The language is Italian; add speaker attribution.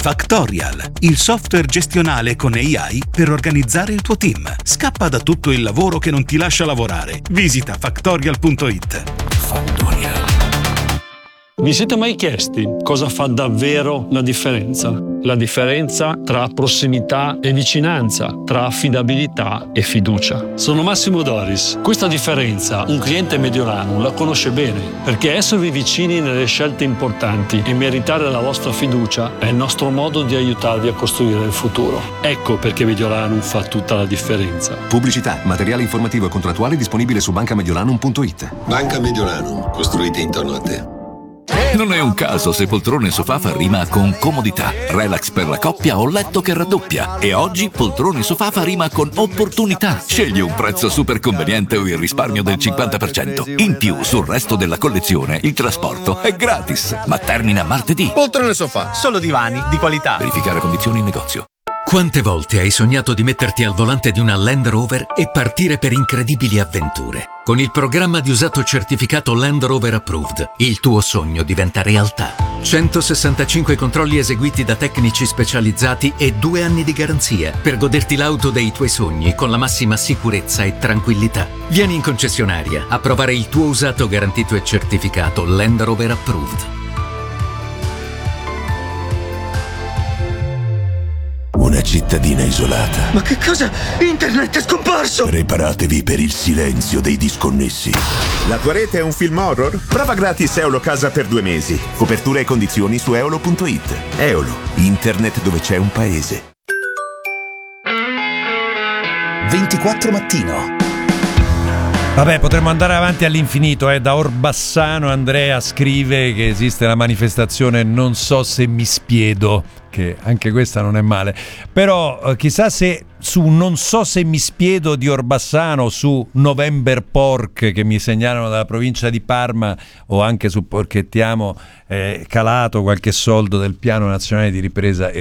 Speaker 1: Factorial, il software gestionale con AI per organizzare il tuo team. Scappa da tutto il lavoro che non ti lascia lavorare. Visita factorial.it. Factorial.
Speaker 2: Vi siete mai chiesti cosa fa davvero la differenza? La differenza tra prossimità e vicinanza, tra affidabilità e fiducia. Sono Massimo Doris. Questa differenza un cliente Mediolanum la conosce bene, perché esservi vicini nelle scelte importanti e meritare la vostra fiducia è il nostro modo di aiutarvi a costruire il futuro. Ecco perché Mediolanum fa tutta la differenza.
Speaker 3: Pubblicità, materiale informativo e contrattuale disponibile su bancamediolanum.it.
Speaker 4: Banca Mediolanum, costruite intorno a te.
Speaker 5: Non è un caso se poltrone sofà fa rima con comodità, relax per la coppia o letto che raddoppia. E oggi poltrone sofà fa rima con opportunità. Scegli un prezzo super conveniente o il risparmio del 50%. In più, sul resto della collezione, il trasporto è gratis. Ma termina martedì.
Speaker 6: Poltrone sofà, solo divani di qualità.
Speaker 5: Verificare condizioni in negozio.
Speaker 7: Quante volte hai sognato di metterti al volante di una Land Rover e partire per incredibili avventure? Con il programma di usato certificato Land Rover Approved, il tuo sogno diventa realtà. 165 controlli eseguiti da tecnici specializzati e 2 anni di garanzia per goderti l'auto dei tuoi sogni con la massima sicurezza e tranquillità. Vieni in concessionaria a provare il tuo usato garantito e certificato Land Rover Approved.
Speaker 8: Una cittadina isolata.
Speaker 9: Ma che cosa? Internet è scomparso!
Speaker 8: Preparatevi per il silenzio dei disconnessi.
Speaker 10: La tua rete è un film horror? Prova gratis Eolo Casa per 2 mesi. Copertura e condizioni su eolo.it. Eolo, internet dove c'è un paese.
Speaker 11: 24 mattino.
Speaker 12: Vabbè, potremmo andare avanti all'infinito. Da Orbassano Andrea scrive che esiste la manifestazione Non so se mi spiedo, che anche questa non è male. Però chissà se su Non so se mi spiedo di Orbassano, su November Pork che mi segnalano dalla provincia di Parma, o anche su Porchettiamo, calato qualche soldo del Piano Nazionale di Ripresa